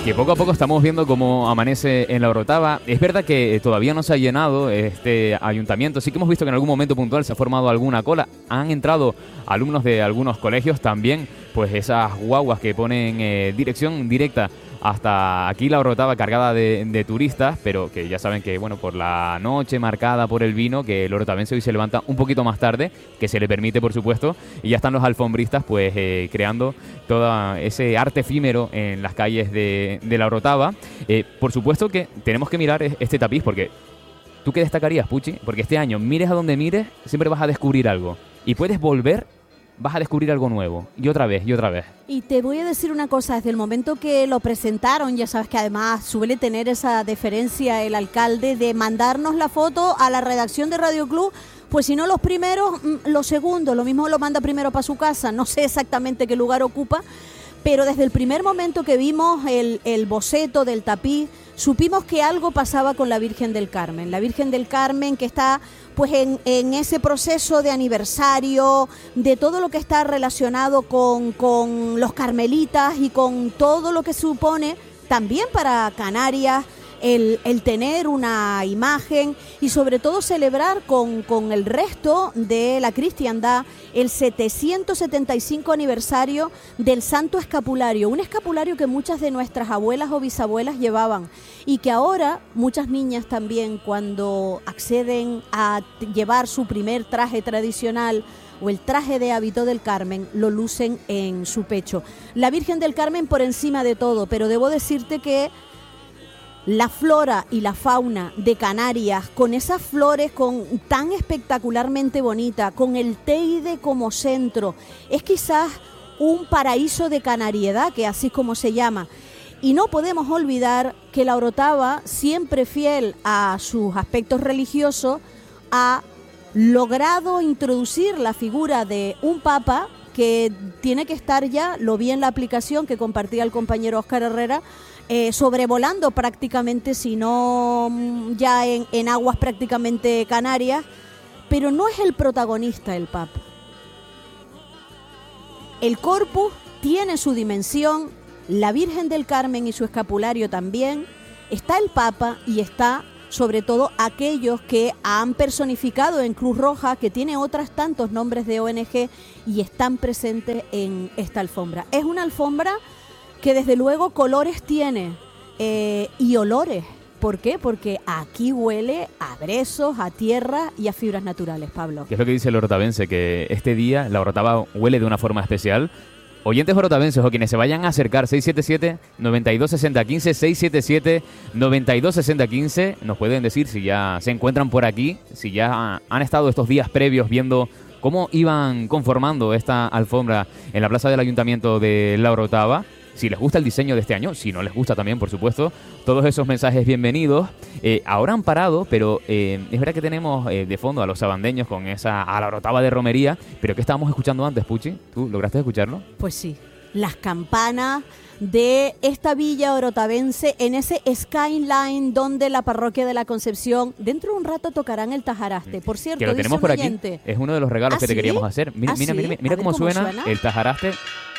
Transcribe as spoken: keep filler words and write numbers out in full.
que poco a poco estamos viendo cómo amanece en La Orotava. Es verdad que todavía no se ha llenado este ayuntamiento. Sí que hemos visto que en algún momento puntual se ha formado alguna cola. Han entrado alumnos de algunos colegios también, pues esas guaguas que ponen eh, dirección directa hasta aquí La Orotava, cargada de, de turistas, pero que ya saben que, bueno, por la noche marcada por el vino, que el orotavense hoy se levanta un poquito más tarde, que se le permite, por supuesto, y ya están los alfombristas, pues, eh, creando todo ese arte efímero en las calles de, de La Orotava. Eh, por supuesto que tenemos que mirar este tapiz, porque ¿tú qué destacarías, Puchi? Porque este año, mires a donde mires, siempre vas a descubrir algo. Y puedes volver, vas a descubrir algo nuevo. Y otra vez, y otra vez. Y te voy a decir una cosa, desde el momento que lo presentaron, ya sabes que además suele tener esa deferencia el alcalde de mandarnos la foto a la redacción de Radio Club, pues si no los primeros, los segundos, lo mismo lo manda primero para su casa, no sé exactamente qué lugar ocupa, pero desde el primer momento que vimos el, el boceto del tapiz, supimos que algo pasaba con la Virgen del Carmen. La Virgen del Carmen que está pues en, en ese proceso de aniversario, de todo lo que está relacionado con, con los carmelitas y con todo lo que supone también para Canarias el, el tener una imagen y sobre todo celebrar con, con el resto de la cristiandad el setecientos setenta y cinco aniversario del Santo Escapulario, un escapulario que muchas de nuestras abuelas o bisabuelas llevaban y que ahora muchas niñas también cuando acceden a llevar su primer traje tradicional o el traje de hábito del Carmen, lo lucen en su pecho. La Virgen del Carmen por encima de todo, pero debo decirte que la flora y la fauna de Canarias, con esas flores con, tan espectacularmente bonitas, con el Teide como centro, es quizás un paraíso de canariedad, que así es como se llama. Y no podemos olvidar que La Orotava, siempre fiel a sus aspectos religiosos, ha logrado introducir la figura de un papa que tiene que estar ya, lo vi en la aplicación que compartía el compañero Óscar Herrera, Eh, sobrevolando prácticamente, si no ya en, en aguas prácticamente canarias, pero no es el protagonista el Papa. El corpus tiene su dimensión, la Virgen del Carmen y su escapulario también, está el Papa y está sobre todo aquellos que han personificado en Cruz Roja, que tiene otros tantos nombres de O N G y están presentes en esta alfombra. Es una alfombra que desde luego colores tiene eh, y olores. ¿Por qué? Porque aquí huele a brezos, a tierra y a fibras naturales, Pablo. ¿Qué es lo que dice el orotavense? Que este día la Orotava huele de una forma especial. Oyentes orotavenses o quienes se vayan a acercar, seis siete siete, nueve dos seis cero uno cinco, seis siete siete, nueve dos seis cero uno cinco, nos pueden decir si ya se encuentran por aquí, si ya han estado estos días previos viendo cómo iban conformando esta alfombra en la plaza del Ayuntamiento de La Orotava. Si les gusta el diseño de este año, si no les gusta también, por supuesto, todos esos mensajes bienvenidos. Eh, ahora han parado, pero eh, es verdad que tenemos eh, de fondo a los sabandeños con esa a La Orotava de romería, pero ¿qué estábamos escuchando antes, Puchi? ¿Tú lograste escucharlo? Pues sí, las campanas de esta villa orotavense en ese skyline donde la parroquia de la Concepción dentro de un rato tocarán el tajaraste. Por cierto, que lo tenemos por oyente, aquí, es uno de los regalos ¿Ah, que te sí? queríamos hacer. Mira, ¿Ah, mira, sí? mira, mira cómo, cómo suena, suena el tajaraste.